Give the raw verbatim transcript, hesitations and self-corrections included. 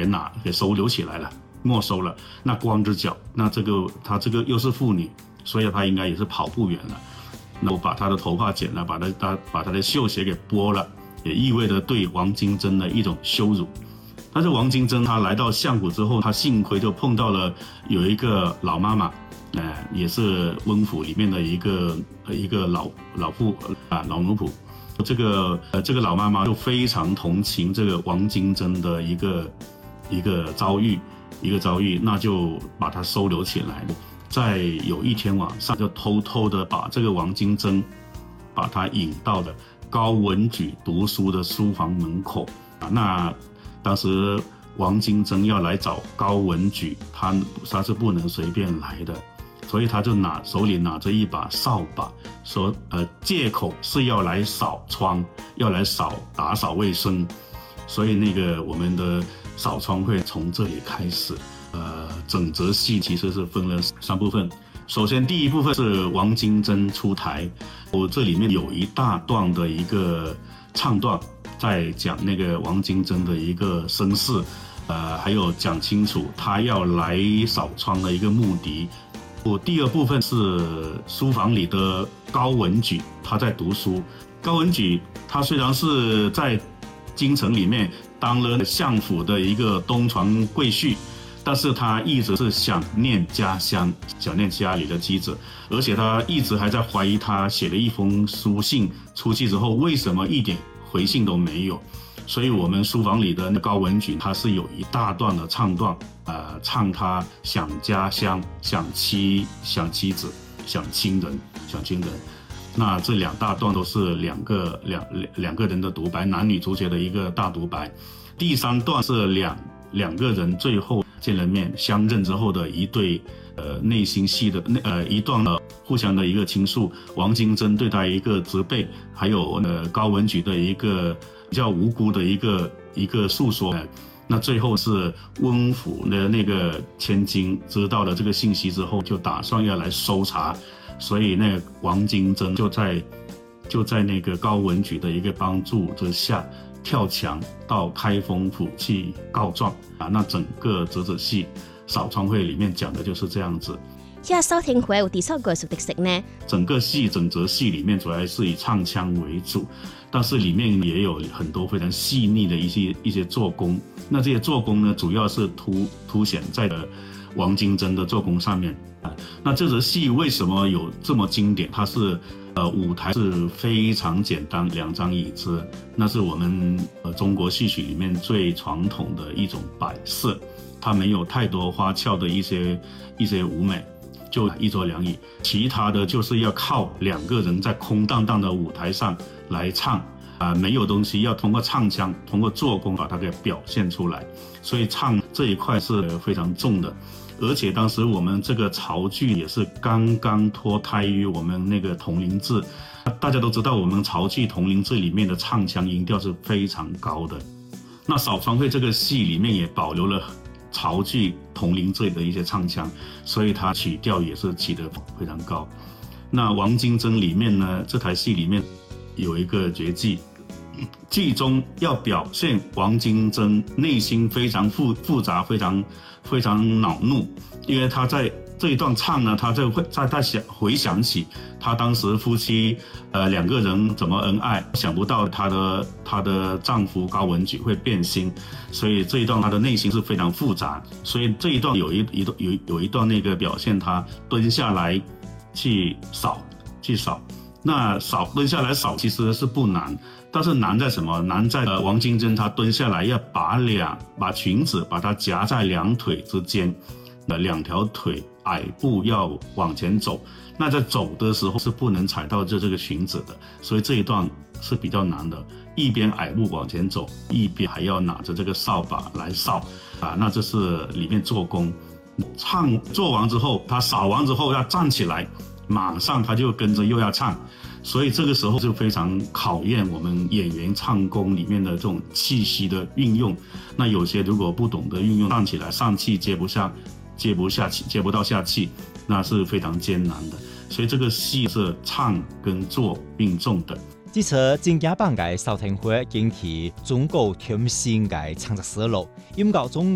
拿给收留起来了，没收了。那光着脚，那这个她这个又是妇女，所以她应该也是跑不远了。那我把她的头发剪了，把她把她的绣鞋给剥了，也意味着对王金珍的一种羞辱。但是王金珍她来到相府之后，她幸亏就碰到了有一个老妈妈，呃，也是温府里面的一个一个老老妇啊老奴仆。这个呃这个老妈妈就非常同情这个王金珍的一个一个遭遇一个遭遇，那就把她收留起来。在有一天晚上，就偷偷的把这个王金珍把她引到了高文举读书的书房门口啊。那当时王金珍要来找高文举，他他是不能随便来的，所以他就拿手里拿着一把扫把，说呃借口是要来扫窗，要来扫打扫卫生。所以那个我们的扫窗会从这里开始。呃，整则戏其实是分了三部分。首先第一部分是王金珍出台，我这里面有一大段的一个唱段，在讲那个王金珍的一个身世，呃，还有讲清楚他要来扫窗的一个目的。我第二部分是书房里的高文举，他在读书。高文举他虽然是在京城里面当了相府的一个东床贵婿，但是他一直是想念家乡，想念家里的妻子，而且他一直还在怀疑他写了一封书信出去之后，为什么一点回信都没有。所以我们书房里的高文举他是有一大段的唱段，呃，唱他想家乡，想妻，想妻子，想亲人，想亲人。那这两大段都是两个两两个人的独白，男女主角的一个大独白。第三段是两两个人最后见了面相认之后的一对呃内心戏的呃一段呃互相的一个倾诉，王金珍对他一个责备，还有呃高文举的一个比较无辜的一个一个诉说。呃那最后是温府的那个千金知道了这个信息之后，就打算要来搜查，所以那个王金珍就在就在那个高文举的一个帮助之下，跳墙到开封府去告状啊。那整个折子戏扫窗会里面讲的就是这样子。 即係收聽會有啲乜藝術特色呢？ 整個戲整則戲裡面主要是以唱腔為主，但是裡面也有很多非常細膩的一些一些做工。那這些做工呢，主要是凸凸顯在王金珍的做工上面。那這則戲為什麼有這麼經典？它是呃舞台是非常簡單，兩張椅子，那是我們呃中國戲曲裡面最傳統的一種擺設，它沒有太多花俏的一些一些舞美。就一桌兩椅，其他的就是要靠兩個人在空蕩蕩的舞台上來唱啊、呃，沒有東西，要通過唱腔，通過做工把它給表現出來。所以唱這一塊是非常重的，而且當時我們這個曹劇也是剛剛脫胎於我們那個銅陵志，大家都知道我們曹劇銅陵志裡面的唱腔音調是非常高的。那掃窗會這個戲裡面也保留了曹劇銅陵志的一些唱腔，所以它曲調也是起得非常高。那王金珍裡面呢，這台戲裡面有一個絕技，劇中要表現王金珍內心非常複複雜，非常非常惱怒，因為他在這一段唱呢，他就會在他想回想起他當時夫妻呃兩個人怎麼恩愛，想不到他的他的丈夫高文舉會變心，所以這一段他的內心是非常複雜。所以這一段有一一段有有一段那個表現，他蹲下來去掃去掃，那掃蹲下來掃其實是不難，但是難在什麼？難在呃王金珍他蹲下來要把兩把裙子把它夾在兩腿之間，呃兩條腿矮步要往前走，那在走的時候是不能踩到這這個裙子的，所以這一段是比較難的。一邊矮步往前走，一邊還要拿着這個掃把來掃啊，那這是裡面做工。唱做完之後，他掃完之後要站起來，馬上他就跟着又要唱，所以這個時候就非常考驗我們演員唱功裡面的這種氣息的運用。那有些如果不懂得運用，站起來上氣接不下。接不下氣，接不到下氣，那是非常艱難的。所以這個戲是唱跟做並重的。 這次正假版嘅掃窗會引起中國甜心嘅創作思路，音樂中